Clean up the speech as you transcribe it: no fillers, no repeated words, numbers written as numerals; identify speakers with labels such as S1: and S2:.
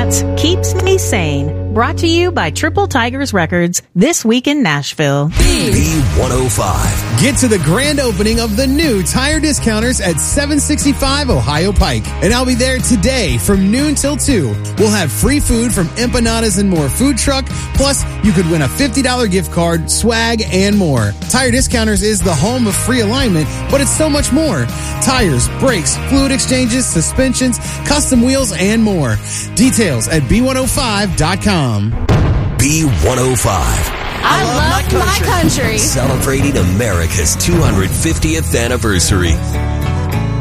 S1: That's Keeps Me Sane. Brought to you by Triple Tigers Records, this week in Nashville.
S2: B105.
S3: Get to the grand opening of the new Tire Discounters at 765 Ohio Pike. And I'll be there today from noon till 2. We'll have free food from Empanadas and More food truck. Plus, you could win a $50 gift card, swag, and more. Tire Discounters is the home of free alignment, but it's so much more. Tires, brakes, fluid exchanges, suspensions, custom wheels, and more. Details at B105.com.
S2: B105.
S4: I love my country.
S2: Celebrating America's 250th anniversary.